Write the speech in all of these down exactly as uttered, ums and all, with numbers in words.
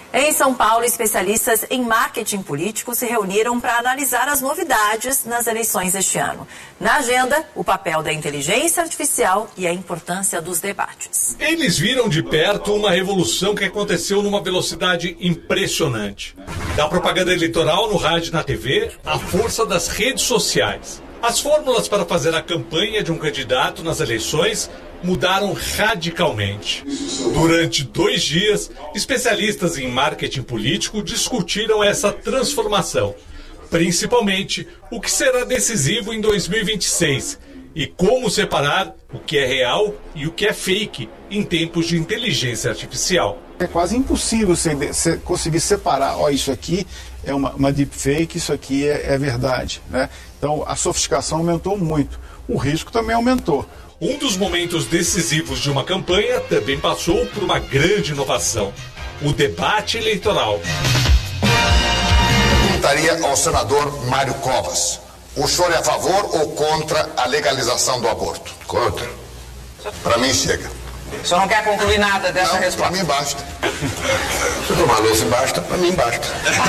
Em São Paulo, especialistas em marketing político se reuniram para analisar as novidades nas eleições deste ano. Na agenda, o papel da inteligência artificial e a importância dos debates. Eles viram de perto uma revolução que aconteceu numa velocidade impressionante. Da propaganda eleitoral no rádio e na T V, à força das redes sociais. As fórmulas para fazer a campanha de um candidato nas eleições mudaram radicalmente. Durante dois dias, especialistas em marketing político discutiram essa transformação, principalmente o que será decisivo em dois mil e vinte e seis e como separar o que é real e o que é fake em tempos de inteligência artificial. É quase impossível você conseguir separar, ó, isso aqui é uma, uma deepfake, isso aqui é, é verdade, né? Então a sofisticação aumentou muito, o risco também aumentou. Um dos momentos decisivos de uma campanha também passou por uma grande inovação: o debate eleitoral. Perguntaria ao senador Mário Covas: o senhor é a favor ou contra a legalização do aborto? Contra. Para mim chega. O senhor não quer concluir nada dessa não, resposta? Para mim basta. Se tomar louça basta, para mim basta.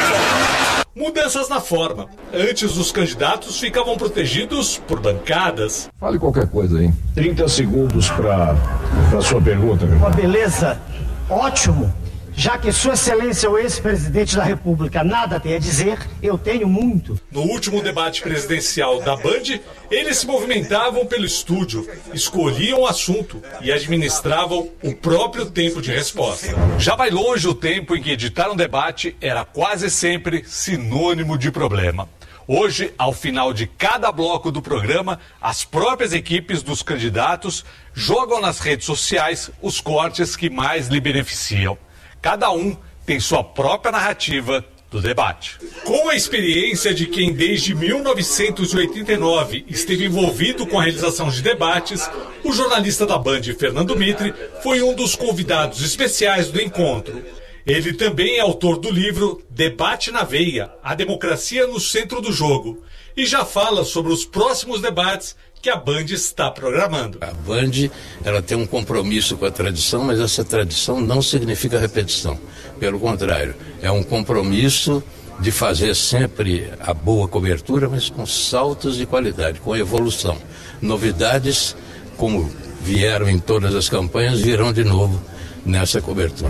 Mudanças na forma. Antes, os candidatos ficavam protegidos por bancadas. Fale qualquer coisa aí. trinta segundos para a sua pergunta. Meu. Uma beleza, ótimo. Já que Sua Excelência é o ex-presidente da República nada tem a dizer, eu tenho muito. No último debate presidencial da Band, eles se movimentavam pelo estúdio, escolhiam o assunto e administravam o próprio tempo de resposta. Já vai longe o tempo em que editar um debate era quase sempre sinônimo de problema. Hoje, ao final de cada bloco do programa, as próprias equipes dos candidatos jogam nas redes sociais os cortes que mais lhe beneficiam. Cada um tem sua própria narrativa do debate. Com a experiência de quem desde mil novecentos e oitenta e nove esteve envolvido com a realização de debates, o jornalista da Band, Fernando Mitre, foi um dos convidados especiais do encontro. Ele também é autor do livro Debate na Veia, a democracia no centro do jogo, e já fala sobre os próximos debates que a Band está programando. A Band, ela tem um compromisso com a tradição, mas essa tradição não significa repetição. Pelo contrário, é um compromisso de fazer sempre a boa cobertura, mas com saltos de qualidade, com evolução. Novidades, como vieram em todas as campanhas, virão de novo nessa cobertura.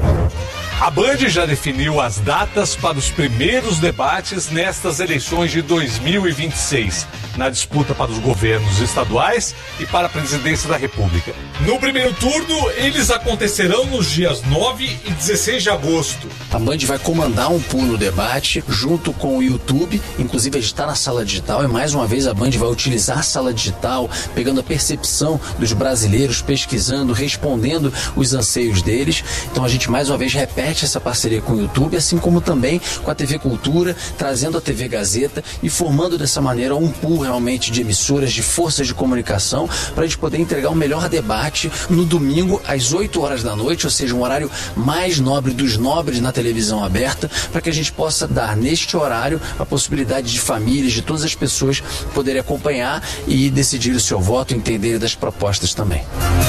A Band já definiu as datas para os primeiros debates nestas eleições de dois mil e vinte e seis, na disputa para os governos estaduais e para a presidência da República. No primeiro turno, eles acontecerão nos dias nove e dezesseis de agosto. A Band vai comandar um pool no debate, junto com o YouTube, inclusive a gente está na sala digital, e mais uma vez a Band vai utilizar a sala digital, pegando a percepção dos brasileiros, pesquisando, respondendo os anseios deles. Então a gente mais uma vez repete essa parceria com o YouTube, assim como também com a T V Cultura, trazendo a T V Gazeta e formando dessa maneira um pool realmente de emissoras, de forças de comunicação, para a gente poder entregar o melhor debate no domingo às oito horas da noite, ou seja, um horário mais nobre dos nobres na televisão aberta, para que a gente possa dar neste horário a possibilidade de famílias, de todas as pessoas poderem acompanhar e decidir o seu voto, entender das propostas também.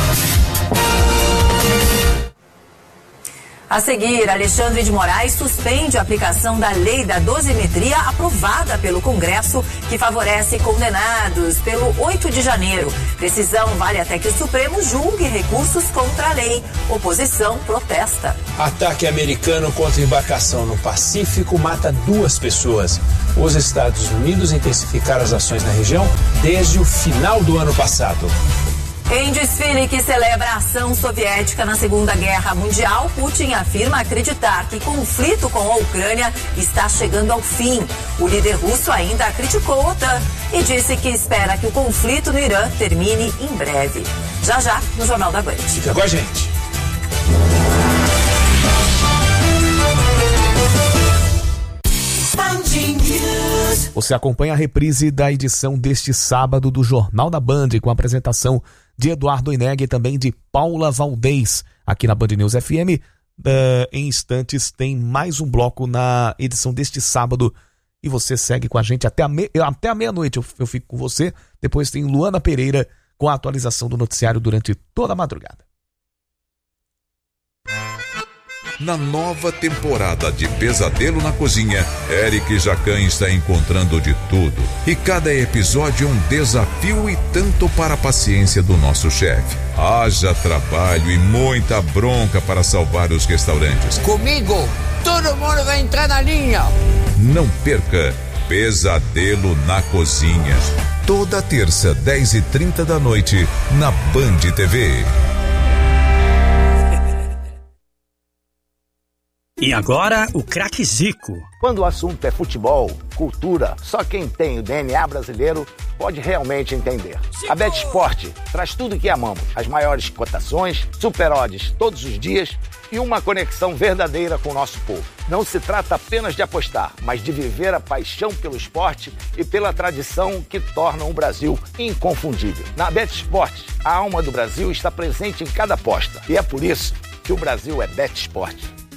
A seguir, Alexandre de Moraes suspende a aplicação da lei da dosimetria aprovada pelo Congresso, que favorece condenados pelo oito de janeiro. Decisão vale até que o Supremo julgue recursos contra a lei. Oposição protesta. Ataque americano contra embarcação no Pacífico mata duas pessoas. Os Estados Unidos intensificaram as ações na região desde o final do ano passado. Em desfile que celebra a ação soviética na Segunda Guerra Mundial, Putin afirma acreditar que o conflito com a Ucrânia está chegando ao fim. O líder russo ainda criticou a OTAN e disse que espera que o conflito no Irã termine em breve. Já já, no Jornal da Band. Fica com a gente. Você acompanha a reprise da edição deste sábado do Jornal da Band, com a apresentação de Eduardo Ineg e também de Paula Valdez, aqui na Band News F M. Uh, em instantes tem mais um bloco na edição deste sábado e você segue com a gente até a, me... até a meia-noite. Eu, eu fico com você. Depois tem Luana Pereira com a atualização do noticiário durante toda a madrugada. Na nova temporada de Pesadelo na Cozinha, Eric Jacan está encontrando de tudo. E cada episódio é um desafio e tanto para a paciência do nosso chefe. Haja trabalho e muita bronca para salvar os restaurantes. Comigo, todo mundo vai entrar na linha. Não perca Pesadelo na Cozinha. Toda terça, dez e trinta da noite, na Band T V. E agora, o craque Zico. Quando o assunto é futebol, cultura, só quem tem o D N A brasileiro pode realmente entender. A BetSport traz tudo o que amamos. As maiores cotações, super odds todos os dias e uma conexão verdadeira com o nosso povo. Não se trata apenas de apostar, mas de viver a paixão pelo esporte e pela tradição que tornam o Brasil inconfundível. Na BetSport, a alma do Brasil está presente em cada aposta. E é por isso que o Brasil é BetSport.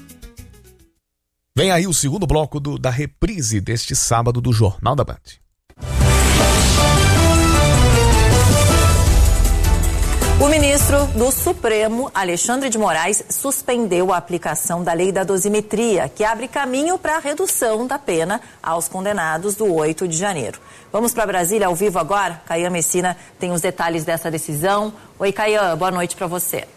Vem aí o segundo bloco do, da reprise deste sábado do Jornal da Band. O ministro do Supremo, Alexandre de Moraes, suspendeu a aplicação da lei da dosimetria, que abre caminho para a redução da pena aos condenados do oito de janeiro. Vamos para Brasília ao vivo agora? Caian Messina tem os detalhes dessa decisão. Oi, Caian, boa noite para você.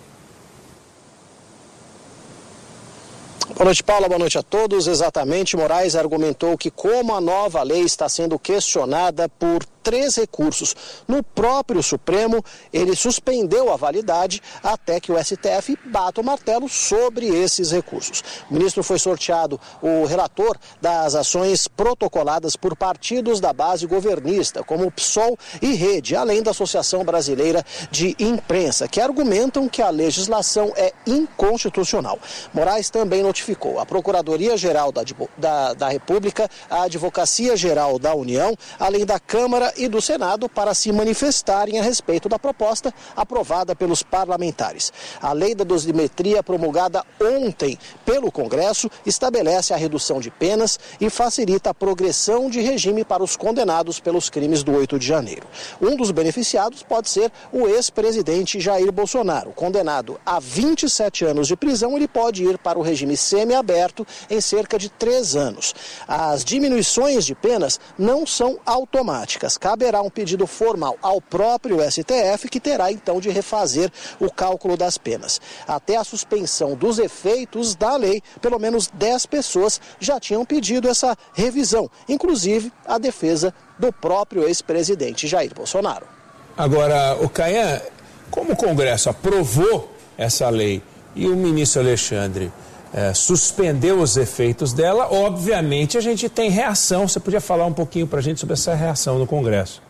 Boa noite, Paula. Boa noite a todos. Exatamente, Moraes argumentou que como a nova lei está sendo questionada por três recursos no próprio Supremo, ele suspendeu a validade até que o S T F bata o martelo sobre esses recursos. O ministro foi sorteado o relator das ações protocoladas por partidos da base governista, como o P SOL e Rede, além da Associação Brasileira de Imprensa, que argumentam que a legislação é inconstitucional. Moraes também notificou a Procuradoria-Geral da, da, da República, a Advocacia-Geral da União, além da Câmara e do Senado para se manifestarem a respeito da proposta aprovada pelos parlamentares. A lei da dosimetria promulgada ontem pelo Congresso estabelece a redução de penas e facilita a progressão de regime para os condenados pelos crimes do oito de janeiro. Um dos beneficiados pode ser o ex-presidente Jair Bolsonaro. Condenado a vinte e sete anos de prisão, ele pode ir para o regime semiaberto em cerca de três anos. As diminuições de penas não são automáticas. Caberá um pedido formal ao próprio S T F, que terá então de refazer o cálculo das penas. Até a suspensão dos efeitos da lei, pelo menos dez pessoas já tinham pedido essa revisão, inclusive a defesa do próprio ex-presidente Jair Bolsonaro. Agora, o Caian, como o Congresso aprovou essa lei e o ministro Alexandre É, suspendeu os efeitos dela, obviamente a gente tem reação. Você podia falar um pouquinho para a gente sobre essa reação no Congresso?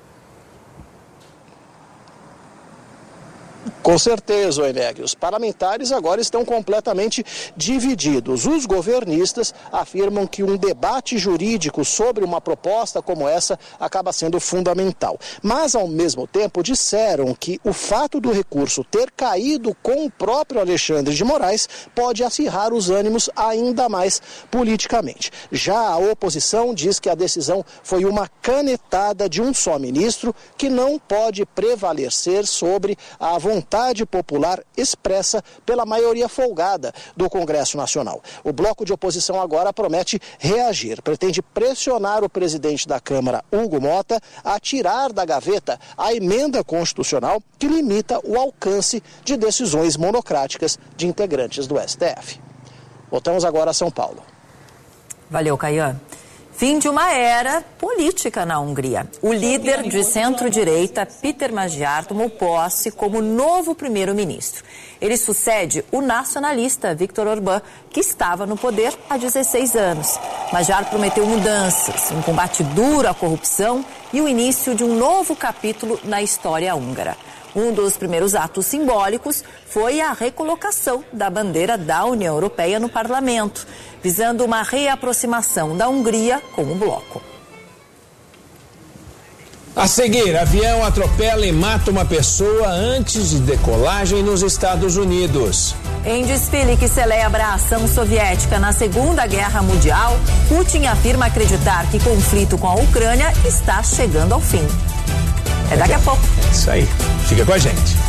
Com certeza, Oeneg. Os parlamentares agora estão completamente divididos. Os governistas afirmam que um debate jurídico sobre uma proposta como essa acaba sendo fundamental. Mas, ao mesmo tempo, disseram que o fato do recurso ter caído com o próprio Alexandre de Moraes pode acirrar os ânimos ainda mais politicamente. Já a oposição diz que a decisão foi uma canetada de um só ministro que não pode prevalecer sobre a vontade popular expressa pela maioria folgada do Congresso Nacional. O bloco de oposição agora promete reagir, pretende pressionar o presidente da Câmara, Hugo Mota, a tirar da gaveta a emenda constitucional que limita o alcance de decisões monocráticas de integrantes do S T F. Voltamos agora a São Paulo. Valeu, Caian. Fim de uma era política na Hungria. O líder de centro-direita, Péter Magyar, tomou posse como novo primeiro-ministro. Ele sucede o nacionalista Viktor Orbán, que estava no poder há dezesseis anos. Magyar prometeu mudanças, um combate duro à corrupção e o início de um novo capítulo na história húngara. Um dos primeiros atos simbólicos foi a recolocação da bandeira da União Europeia no parlamento, visando uma reaproximação da Hungria com o bloco. A seguir, avião atropela e mata uma pessoa antes de decolagem nos Estados Unidos. Em desfile que celebra a ação soviética na Segunda Guerra Mundial, Putin afirma acreditar que o conflito com a Ucrânia está chegando ao fim. É daqui a pouco. Isso aí. Fica com a gente.